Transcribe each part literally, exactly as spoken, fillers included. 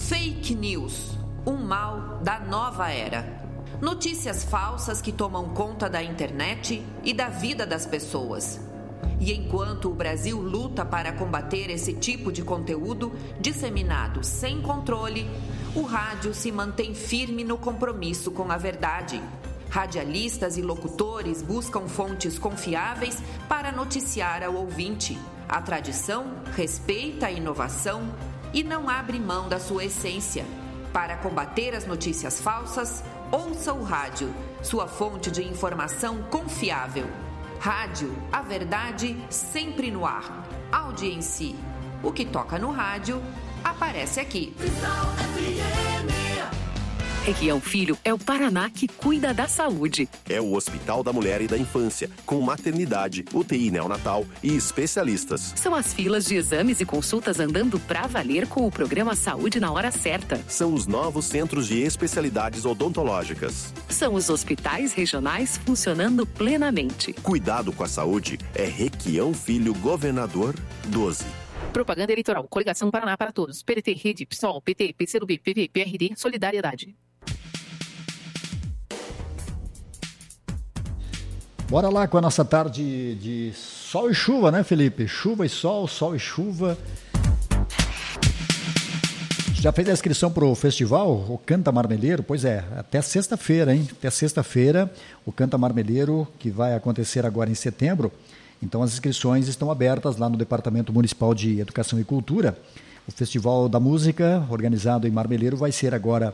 Fake news, um mal da nova era. Notícias falsas que tomam conta da internet e da vida das pessoas. E enquanto o Brasil luta para combater esse tipo de conteúdo disseminado sem controle, o rádio se mantém firme no compromisso com a verdade. Radialistas e locutores buscam fontes confiáveis para noticiar ao ouvinte. A tradição respeita a inovação e não abre mão da sua essência. Para combater as notícias falsas, ouça o rádio, sua fonte de informação confiável. Rádio, a verdade sempre no ar. Audiência. O que toca no rádio, aparece aqui. Requião Filho é o Paraná que cuida da saúde. É o Hospital da Mulher e da Infância, com maternidade, U T I neonatal e especialistas. São as filas de exames e consultas andando pra valer com o programa Saúde na Hora Certa. São os novos centros de especialidades odontológicas. São os hospitais regionais funcionando plenamente. Cuidado com a saúde é Requião Filho, Governador doze. Propaganda eleitoral. Coligação Paraná para Todos. P D T, Rede, PSOL, P T, P C do B, P V, P R D, Solidariedade. Bora lá com a nossa tarde de sol e chuva, né, Felipe? Chuva e sol, sol e chuva. Já fez a inscrição para o festival, o Canta Marmeleiro? Pois é, até sexta-feira, hein? Até sexta-feira, o Canta Marmeleiro, que vai acontecer agora em setembro. Então, as inscrições estão abertas lá no Departamento Municipal de Educação e Cultura. O Festival da Música, organizado em Marmeleiro, vai ser agora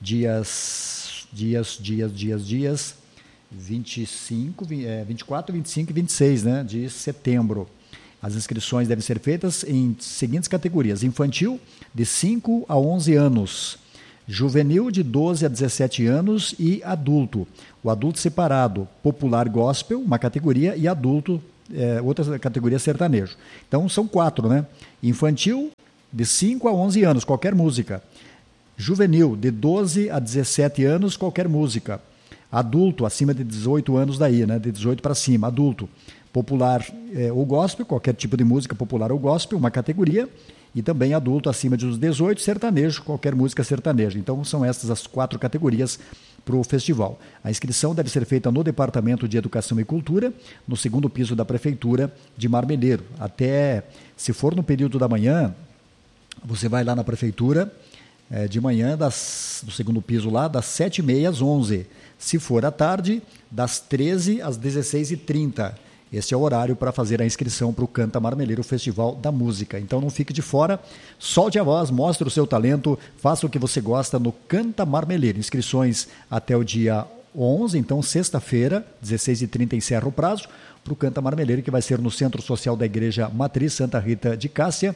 dias, dias, dias, dias, dias... vinte e cinco, vinte e quatro, vinte e cinco e vinte e seis, né, de setembro. As inscrições devem ser feitas em seguintes categorias: infantil, de cinco a onze anos, juvenil, de doze a dezessete anos e adulto. O adulto separado, popular gospel, uma categoria, e adulto, é, outra categoria, sertanejo. Então, são quatro, né? Infantil, de cinco a onze anos, qualquer música. Juvenil, de doze a dezessete anos, qualquer música. Adulto, acima de dezoito anos daí, né? De dezoito para cima, adulto. Popular é, ou gospel, qualquer tipo de música popular ou gospel, uma categoria. E também adulto acima dos dezoito, sertanejo, qualquer música sertaneja. Então, são essas as quatro categorias para o festival. A inscrição deve ser feita no Departamento de Educação e Cultura, no segundo piso da Prefeitura de Marmeleiro. Até, se for no período da manhã, você vai lá na Prefeitura, é, de manhã, das, do segundo piso lá, das sete e meia às onze. Se for à tarde, das treze às dezesseis e trinta. Esse é o horário para fazer a inscrição para o Canta Marmeleiro, Festival da Música. Então não fique de fora, solte a voz, mostre o seu talento, faça o que você gosta no Canta Marmeleiro. Inscrições até o dia onze, então sexta-feira, dezesseis e trinta, encerra o prazo para o Canta Marmeleiro, que vai ser no Centro Social da Igreja Matriz Santa Rita de Cássia,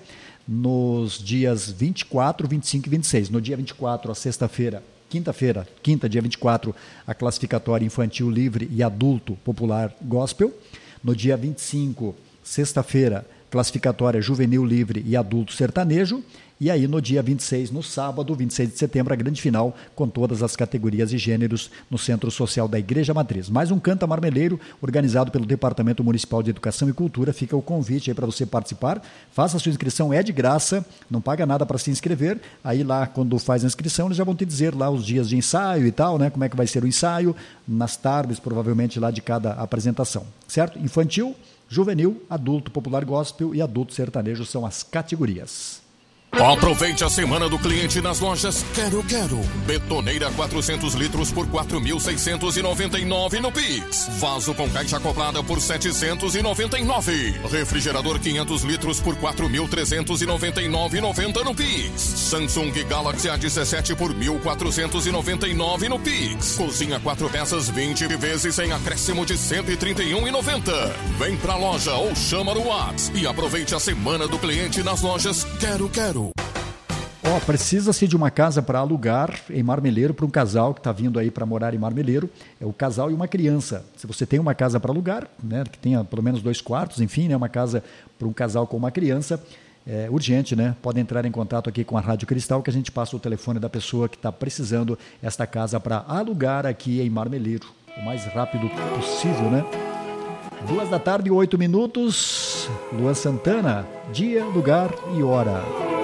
nos dias vinte e quatro, vinte e cinco e vinte e seis. No dia vinte e quatro, a sexta-feira, quinta-feira, quinta, dia vinte e quatro, a classificatória infantil livre e adulto popular gospel. No dia vinte e cinco, sexta-feira, classificatória juvenil livre e adulto sertanejo. E aí, no dia vinte e seis, no sábado, vinte e seis de setembro, a grande final com todas as categorias e gêneros no Centro Social da Igreja Matriz. Mais um Canta Marmeleiro, organizado pelo Departamento Municipal de Educação e Cultura. Fica o convite aí para você participar. Faça a sua inscrição, é de graça, não paga nada para se inscrever. Aí lá, quando faz a inscrição, eles já vão te dizer lá os dias de ensaio e tal, né? Como é que vai ser o ensaio, nas tardes, provavelmente, lá de cada apresentação. Certo? Infantil, juvenil, adulto popular gospel e adulto sertanejo são as categorias. Aproveite a semana do cliente nas lojas Quero Quero. Betoneira quatrocentos litros por quatro mil seiscentos e noventa e nove no Pix. Vaso com caixa acoplada por setecentos e noventa e nove. Refrigerador quinhentos litros por quatro mil trezentos e noventa e nove e noventa no Pix. Samsung Galaxy A dezessete por mil quatrocentos e noventa e nove no Pix. Cozinha quatro peças vinte vezes sem acréscimo de cento e trinta e um e noventa. Vem pra loja ou chama no WhatsApp e aproveite a semana do cliente nas lojas Quero Quero. Ó, oh, precisa-se de uma casa para alugar em Marmeleiro para um casal que está vindo aí para morar em Marmeleiro. É o casal e uma criança. Se você tem uma casa para alugar, né, que tenha pelo menos dois quartos, enfim, né, uma casa para um casal com uma criança, é urgente, né? Pode entrar em contato aqui com a Rádio Cristal, que a gente passa o telefone da pessoa que está precisando esta casa para alugar aqui em Marmeleiro, o mais rápido possível, né? Duas da tarde, oito minutos. Luan Santana, dia, lugar e hora.